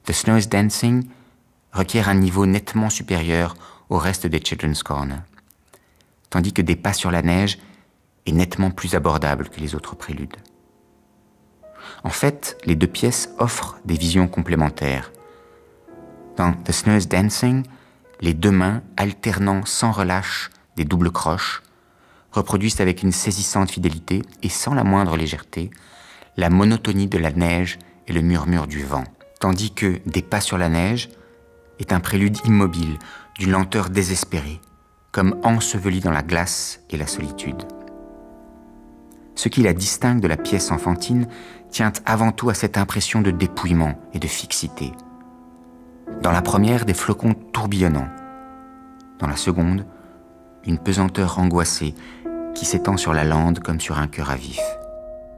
The Snow is Dancing requiert un niveau nettement supérieur au reste des Children's Corner, tandis que Des pas sur la neige est nettement plus abordable que les autres préludes. En fait, les deux pièces offrent des visions complémentaires. Dans The Snow is Dancing, les deux mains, alternant sans relâche des doubles croches, reproduisent avec une saisissante fidélité et sans la moindre légèreté la monotonie de la neige et le murmure du vent, tandis que Des pas sur la neige est un prélude immobile, d'une lenteur désespérée, comme enseveli dans la glace et la solitude. Ce qui la distingue de la pièce enfantine tient avant tout à cette impression de dépouillement et de fixité. Dans la première, des flocons tourbillonnants. Dans la seconde, une pesanteur angoissée qui s'étend sur la lande comme sur un cœur à vif.